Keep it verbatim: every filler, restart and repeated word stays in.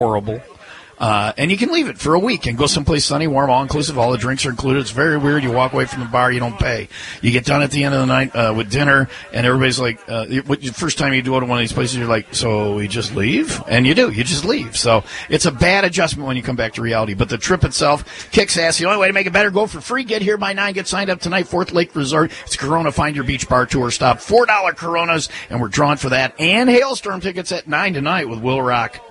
horrible. Uh, and you can leave it for a week and go someplace sunny, warm, all-inclusive. All the drinks are included. It's very weird. You walk away from the bar, you don't pay. You get done at the end of the night uh, with dinner, and everybody's like, uh, the first time you do it to one of these places, you're like, so we just leave? And you do. You just leave. So it's a bad adjustment when you come back to reality. But the trip itself kicks ass. The only way to make it better, go for free. Get here by nine. Get signed up tonight. Fourth Lake Resort. It's Corona Find Your Beach Bar Tour Stop. four dollar Coronas, and we're drawn for that. And Hailstorm tickets at nine tonight with Will Rock.